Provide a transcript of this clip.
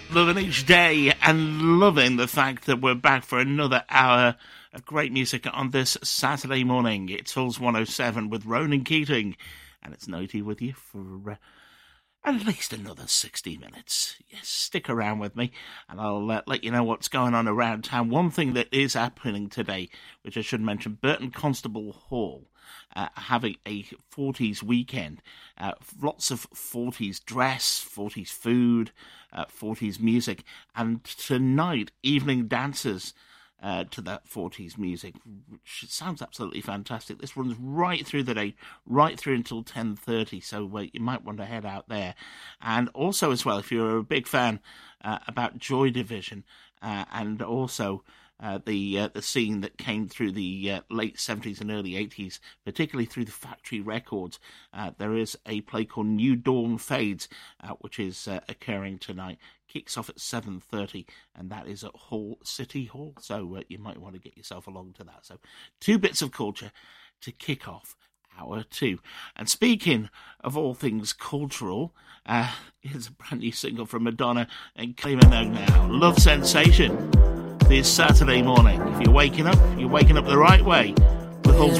Loving each day and loving the fact that we're back for another hour of great music on this Saturday morning. It's Halls 107 with Ronan Keating, and it's Nighty with you for at least another 60 minutes. Yes, stick around with me, and I'll let you know what's going on around town. One thing that is happening today, which I should mention, Burton Constable Hall having a 40s weekend. Lots of 40s dress, 40s food, 40s music, and tonight, evening dances to that 40s music, which sounds absolutely fantastic. This runs right through the day, right through until 10:30, so you might want to head out there. And also as well, if you're a big fan about Joy Division, and also the scene that came through the late 70s and early 80s, particularly through the Factory Records, there is a play called New Dawn Fades, which is occurring tonight. Kicks off at 7:30, and that is at Hull City Hall, so you might want to get yourself along to that. So 2 bits of culture to kick off hour 2. And speaking of all things cultural, here's a brand new single from Madonna and Kylie Minogue now, Love Sensation. This Saturday morning. If you're waking up the right way with Halls